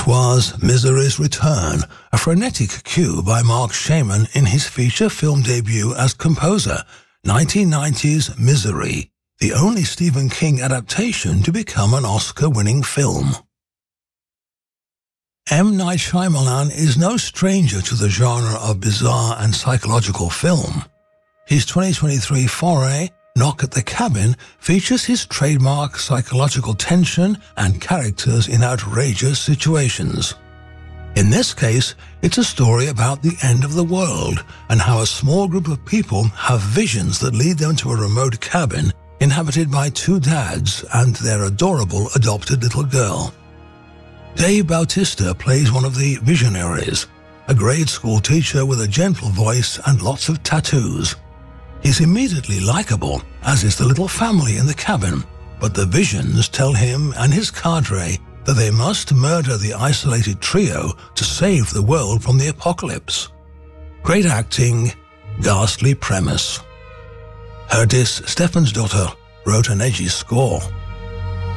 It was Misery's Return, a frenetic cue by Mark Shaman in his feature film debut as composer, 1990's Misery, the only Stephen King adaptation to become an Oscar-winning film. M. Night Shyamalan is no stranger to the genre of bizarre and psychological film. His 2023 foray, Knock at the Cabin, features his trademark psychological tension and characters in outrageous situations. In this case, it's a story about the end of the world and how a small group of people have visions that lead them to a remote cabin inhabited by two dads and their adorable adopted little girl. Dave Bautista plays one of the visionaries, a grade school teacher with a gentle voice and lots of tattoos. He's immediately likable, as is the little family in the cabin, but the visions tell him and his cadre that they must murder the isolated trio to save the world from the apocalypse. Great acting, ghastly premise. Herdis Stephansdottir wrote an edgy score.